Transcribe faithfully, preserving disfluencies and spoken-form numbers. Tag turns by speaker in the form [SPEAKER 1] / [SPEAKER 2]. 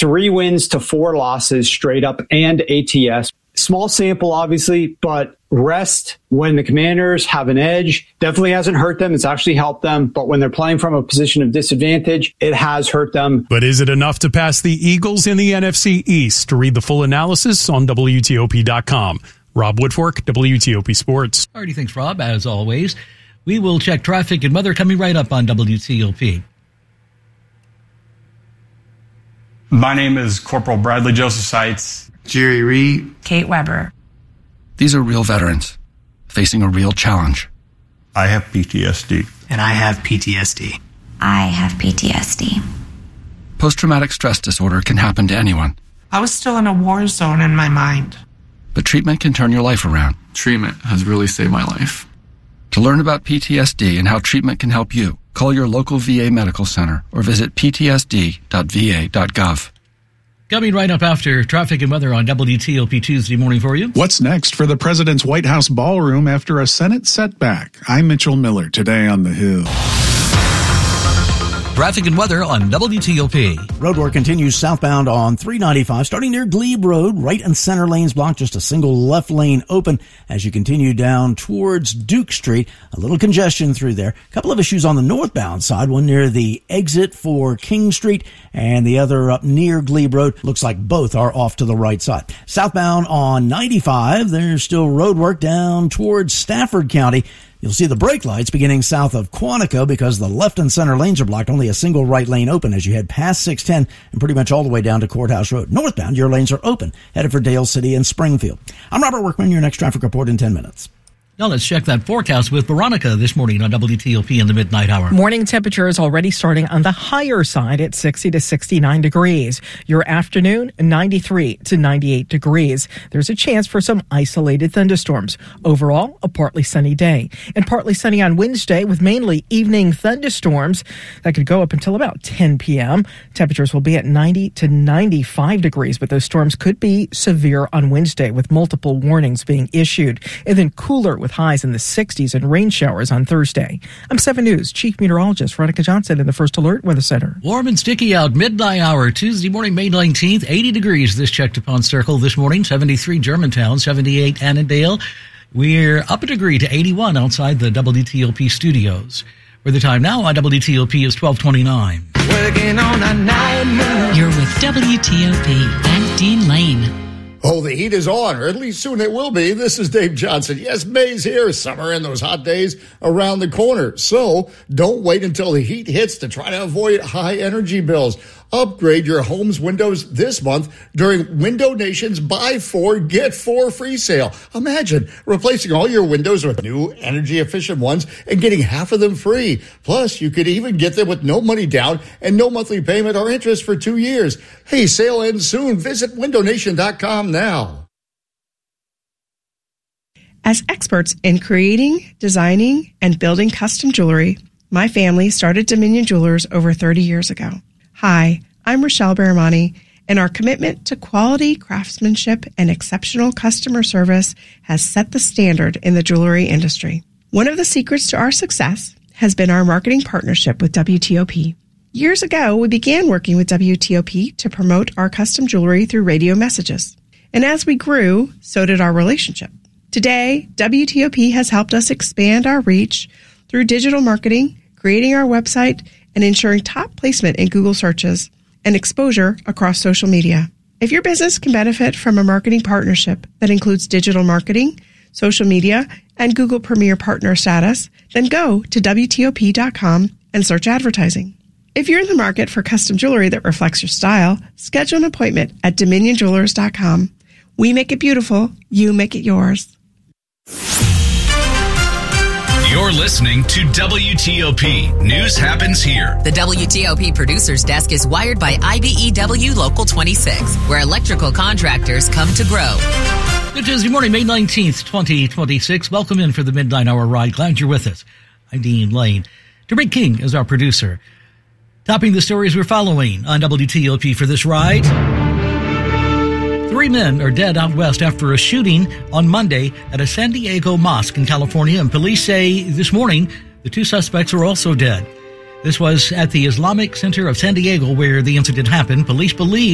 [SPEAKER 1] three wins to four losses straight up and A T S. Small sample, obviously, but rest when the Commanders have an edge definitely hasn't hurt them. It's actually helped them. But when they're playing from a position of disadvantage, it has hurt them.
[SPEAKER 2] But is it enough to pass the Eagles in the N F C East? To read the full analysis on W T O P dot com. Rob Woodfork, W T O P Sports.
[SPEAKER 3] Alrighty, thanks, Rob. As always, we will check traffic and weather coming right up on W T O P.
[SPEAKER 4] My name is Corporal Bradley Joseph Seitz.
[SPEAKER 5] Jerry Reed.
[SPEAKER 6] Kate Weber.
[SPEAKER 7] These are real veterans facing a real challenge.
[SPEAKER 4] I have P T S D.
[SPEAKER 5] And I have P T S D.
[SPEAKER 8] I have P T S D.
[SPEAKER 7] Post-traumatic stress disorder can happen to anyone.
[SPEAKER 6] I was still in a war zone in my mind.
[SPEAKER 7] But treatment can turn your life around.
[SPEAKER 5] Treatment has really saved my life.
[SPEAKER 7] To learn about P T S D and how treatment can help you, call your local V A medical center or visit p t s d dot v a dot gov.
[SPEAKER 3] Coming right up after traffic and weather on W T O P Tuesday morning for you.
[SPEAKER 9] What's next for the President's White House ballroom after a Senate setback? I'm Mitchell Miller, today on The Hill.
[SPEAKER 3] Traffic and weather on W T O P.
[SPEAKER 10] Road work continues southbound on three ninety-five, starting near Glebe Road. Right and center lanes blocked, just a single left lane open as you continue down towards Duke Street. A little congestion through there. A couple of issues on the northbound side, one near the exit for King Street and the other up near Glebe Road. Looks like both are off to the right side. Southbound on ninety-five, there's still road work down towards Stafford County. You'll see the brake lights beginning south of Quantico because the left and center lanes are blocked. Only a single right lane open as you head past six ten and pretty much all the way down to Courthouse Road. Northbound, your lanes are open, headed for Dale City and Springfield. I'm Robert Workman, your next traffic report in ten minutes.
[SPEAKER 3] Now let's check that forecast with Veronica this morning on W T O P in the midnight hour.
[SPEAKER 11] Morning temperature is already starting on the higher side at sixty to sixty-nine degrees. Your afternoon, ninety-three to ninety-eight degrees. There's a chance for some isolated thunderstorms. Overall, a partly sunny day. And partly sunny on Wednesday with mainly evening thunderstorms that could go up until about ten p.m. Temperatures will be at ninety to ninety-five degrees, but those storms could be severe on Wednesday with multiple warnings being issued. And then cooler with highs in the sixties and rain showers on Thursday. I'm seven News Chief Meteorologist Veronica Johnson in the First Alert Weather Center.
[SPEAKER 3] Warm and sticky out, midnight hour, Tuesday morning, May nineteenth, eighty degrees this checked upon Circle this morning, seventy-three Germantown, seventy-eight Annandale. We're up a degree to eighty-one outside the W T O P studios. Where the time now on W T O P is twelve twenty-nine.
[SPEAKER 12] Working on a night moon. You're with W T O P and Dean Lane.
[SPEAKER 13] Oh, the heat is on, or at least soon it will be. This is Dave Johnson. Yes, May's here. Summer and those hot days around the corner. So don't wait until the heat hits to try to avoid high energy bills. Upgrade your home's windows this month during Window Nation's Buy Four, Get Four free sale. Imagine replacing all your windows with new energy-efficient ones and getting half of them free. Plus, you could even get them with no money down and no monthly payment or interest for two years. Hey, sale ends soon. Visit window nation dot com now.
[SPEAKER 14] As experts in creating, designing, and building custom jewelry, my family started Dominion Jewelers over thirty years ago. Hi, I'm Rochelle Baramani, and our commitment to quality craftsmanship and exceptional customer service has set the standard in the jewelry industry. One of the secrets to our success has been our marketing partnership with W T O P. Years ago, we began working with W T O P to promote our custom jewelry through radio messages. And as we grew, so did our relationship. Today, W T O P has helped us expand our reach through digital marketing, creating our website, and ensuring top placement in Google searches and exposure across social media. If your business can benefit from a marketing partnership that includes digital marketing, social media, and Google Premier Partner status, then go to W T O P dot com and search advertising. If you're in the market for custom jewelry that reflects your style, schedule an appointment at dominion jewelers dot com. We make it beautiful. You make it yours.
[SPEAKER 15] You're listening to W T O P. News happens here.
[SPEAKER 16] The W T O P Producer's Desk is wired by I B E W Local twenty-six, where electrical contractors come to grow.
[SPEAKER 3] Good Tuesday morning, May nineteenth, twenty twenty-six. Welcome in for the Midnight Hour ride. Glad you're with us. I'm Dean Lane. Derek King is our producer. Topping the stories we're following on W T O P for this ride. Three men are dead out west after a shooting on Monday at a San Diego mosque in California, and police say this morning the two suspects were also dead. This was at the Islamic Center of San Diego where the incident happened. Police believe